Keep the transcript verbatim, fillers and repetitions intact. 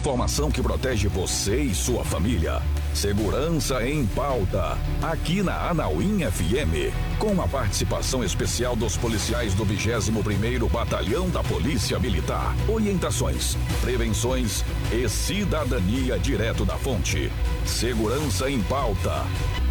informação que protege você e sua família. Segurança em Pauta, aqui na Anauim F M, com a participação especial dos policiais do vigésimo primeiro Batalhão da Polícia Militar. Orientações, prevenções e cidadania direto da fonte. Segurança em Pauta.